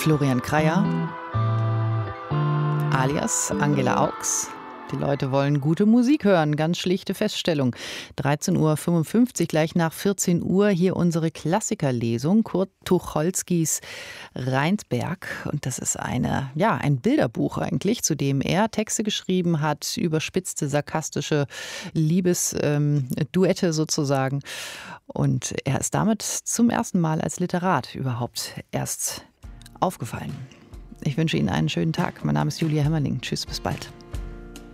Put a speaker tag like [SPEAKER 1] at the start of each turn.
[SPEAKER 1] Florian Kreyer, alias Angela Augs. Die Leute wollen gute Musik hören, ganz schlichte Feststellung. 13:55 Uhr, gleich nach 14 Uhr, hier unsere Klassikerlesung, Kurt Tucholskys Rheinsberg. Und das ist ein Bilderbuch eigentlich, zu dem er Texte geschrieben hat, überspitzte, sarkastische Liebesduette sozusagen. Und er ist damit zum ersten Mal als Literat überhaupt erst aufgefallen. Ich wünsche Ihnen einen schönen Tag. Mein Name ist Julia Hemmerling. Tschüss, bis bald.